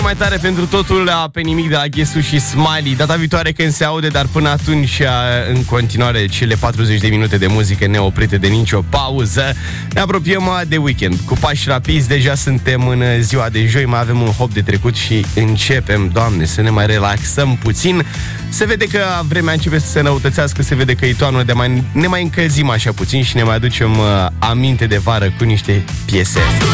Mai tare pentru totul pe nimic de la Ghesu și Smiley. Data viitoare când se aude, dar până atunci în continuare cele 40 de minute de muzică neoprite de nicio pauză. Ne apropiem de weekend. Cu pași rapizi, deja suntem în ziua de joi, mai avem un hop de trecut și începem, Doamne, să ne mai relaxăm puțin. Se vede că vremea începe să se înăutățească, se vede că e toamnă, de mai ne mai încălzim așa puțin și ne mai aducem aminte de vară cu niște piese.